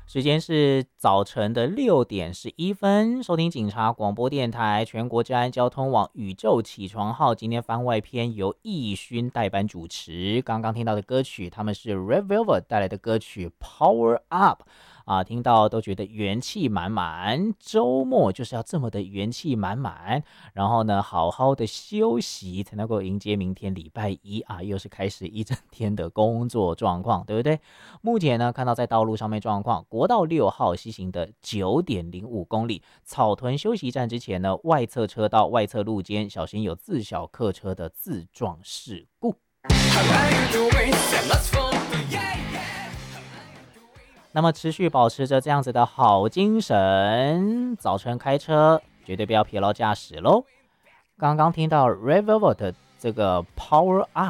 时间是早晨的6:11，收听警察广播电台全国治安交通网宇宙起床号，今天番外篇由义勋代班主持。刚刚听到的歌曲，他们是 Red Velvet 带来的歌曲 Power Up。听到都觉得元气满满，周末就是要这么的元气满满，然后呢，好好的休息，才能够迎接明天礼拜一又是开始一整天的工作状况，对不对？目前呢，看到在道路上面状况，国道6号西行的9.05公里，草屯休息站之前呢，外侧车道、外侧路肩小心有自小客车的自撞事故。那么持续保持着这样子的好精神，早晨开车绝对不要疲劳驾驶咯。刚刚听到 Red Velvet 这个 Power Up。